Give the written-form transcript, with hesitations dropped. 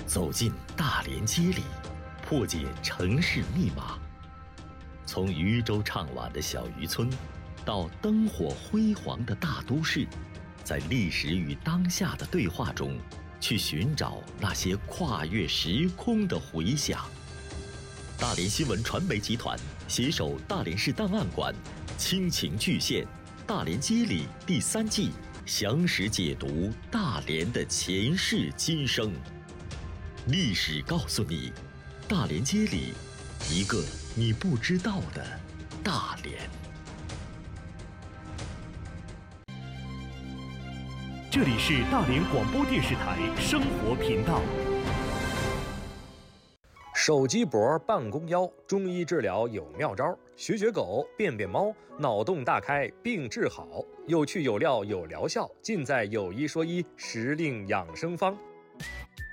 走进大连街里，破解城市密码。从渔舟唱晚的小渔村，到灯火辉煌的大都市，在历史与当下的对话中，去寻找那些跨越时空的回响。大连新闻传媒集团携手大连市档案馆，倾情巨献《大连街里》第3季，详实解读大连的前世今生。历史告诉你，大连街里，一个你不知道的大连。 这里是大连广播电视台生活频道。 手机脖办公腰，中医治疗有妙招，学狗，变猫，脑洞大开，病治好，有趣有料有疗效，尽在有一说一时令养生方。